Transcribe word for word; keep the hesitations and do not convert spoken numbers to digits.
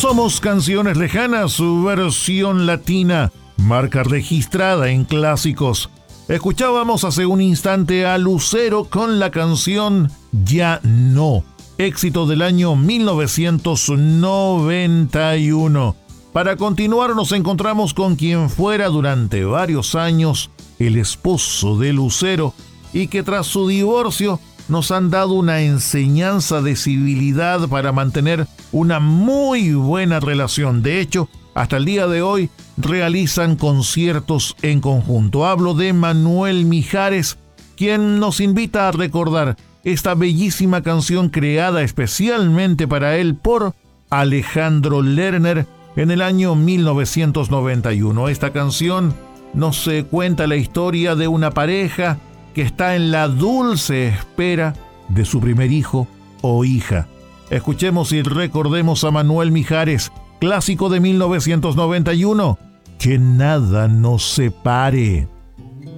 Somos Canciones Lejanas, su versión latina, marca registrada en clásicos. Escuchábamos hace un instante a Lucero con la canción Ya No, éxito del año mil novecientos noventa y uno. Para continuar nos encontramos con quien fuera durante varios años el esposo de Lucero y que tras su divorcio nos han dado una enseñanza de civilidad para mantener una muy buena relación. De hecho, hasta el día de hoy realizan conciertos en conjunto. Hablo de Manuel Mijares, quien nos invita a recordar esta bellísima canción creada especialmente para él por Alejandro Lerner en el año mil novecientos noventa y uno. Esta canción nos eh, cuenta la historia de una pareja que está en la dulce espera de su primer hijo o hija. Escuchemos y recordemos a Manuel Mijares, clásico de mil novecientos noventa y uno, Que nada nos separe.